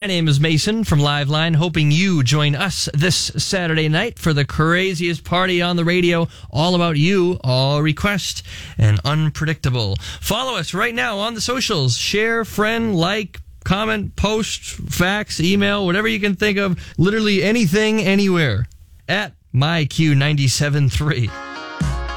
name is Mason from Liveline, hoping you join us this Saturday night for the craziest party on the radio, all about you, all request, and unpredictable. Follow us right now on the socials. Share, friend, like, comment, post, fax, email, whatever you can think of. Literally anything, anywhere. At MyQ973.